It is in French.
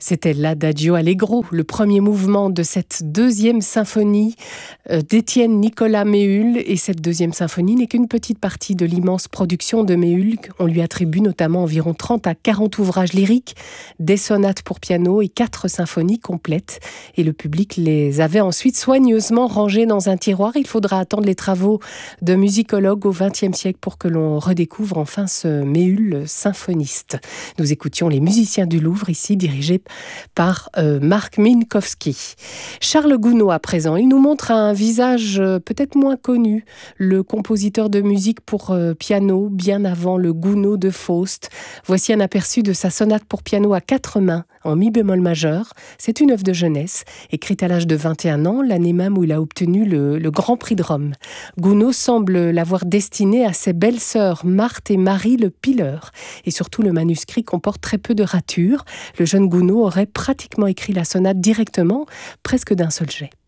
C'était l'Adagio Allegro, le premier mouvement de cette deuxième symphonie d'Étienne Nicolas Méhul. Et cette deuxième symphonie n'est qu'une petite partie de l'immense production de Méhul. On lui attribue notamment environ 30 à 40 ouvrages lyriques, des sonates pour piano et 4 symphonies complètes. Et le public les avait ensuite soigneusement rangées dans un tiroir. Il faudra attendre les travaux de musicologues au XXe siècle pour que l'on redécouvre enfin ce Méhul symphoniste. Nous écoutions les musiciens du Louvre, ici dirigés par Marc Minkowski. Charles Gounod à présent, il nous montre un visage peut-être moins connu, le compositeur de musique pour piano bien avant le Gounod de Faust. Voici un aperçu de sa sonate pour piano à 4 mains en mi bémol majeur. C'est une œuvre de jeunesse, écrite à l'âge de 21 ans, l'année même où il a obtenu le Grand Prix de Rome. Gounod semble l'avoir destiné à ses belles sœurs Marthe et Marie le Piller. Et surtout, le manuscrit comporte très peu de ratures. Le jeune Gounod aurait pratiquement écrit la sonate directement, presque d'un seul jet.